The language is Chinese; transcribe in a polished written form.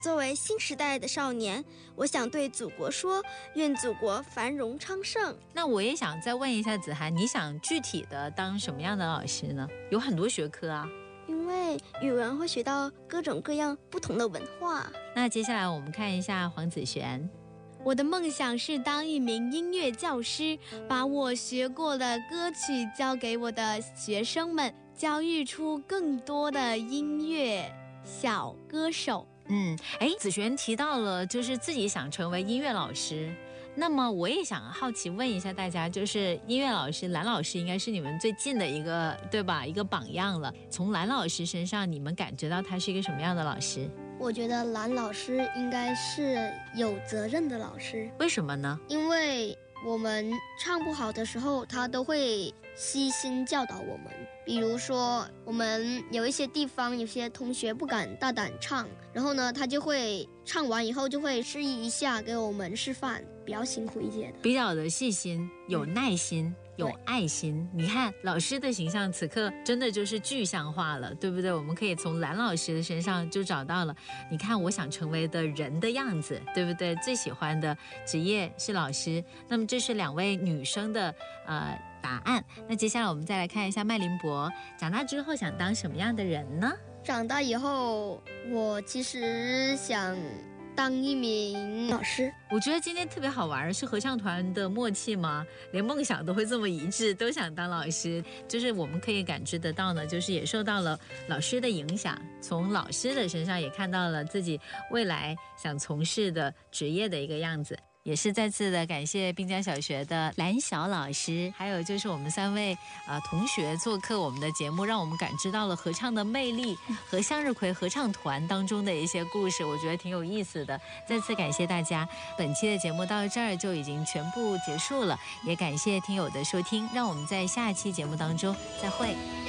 作为新时代的少年，我想对祖国说，愿祖国繁荣昌盛。 那我也想再问一下子涵，你想具体的当什么样的老师呢？有很多学科啊。 因为语文会学到各种各样不同的文化。 那接下来我们看一下黄子璇。 我的梦想是当一名音乐教师，把我学过的歌曲教给我的学生们，教育出更多的音乐小歌手。 子璇提到了就是自己想成为音乐老师，那么我也想好奇问一下大家，就是音乐老师蓝老师应该是你们最近的一个，对吧？一个榜样了。从蓝老师身上，你们感觉到他是一个什么样的老师？ 我觉得蓝老师应该是有责任的老师。 为什么呢？ 因为我们唱不好的时候，他都会悉心教导我们。比如说我们有一些地方有些同学不敢大胆唱，然后呢他就会唱完以后就会示意一下给我们示范，比较辛苦一些的， 比较的细心，有耐心，有爱心。你看老师的形象此刻真的就是具象化了，对不对？我们可以从蓝老师的身上就找到了，你看我想成为的人的样子，对不对？最喜欢的职业是老师。那么这是两位女生的答案。那接下来我们再来看一下麦林博，长大之后想当什么样的人呢？ 长大以后我其实想当一名老师。 我觉得今天特别好玩，是合唱团的默契吗？连梦想都会这么一致，都想当老师。就是我们可以感知得到呢，就是也受到了老师的影响，从老师的身上也看到了自己未来想从事的职业的一个样子。也是再次的感谢滨江小学的蓝晓老师，还有就是我们3位同学做客我们的节目，让我们感知到了合唱的魅力和向日葵合唱团当中的一些故事，我觉得挺有意思的。再次感谢大家，本期的节目到这儿就已经全部结束了，也感谢听友的收听，让我们在下期节目当中再会。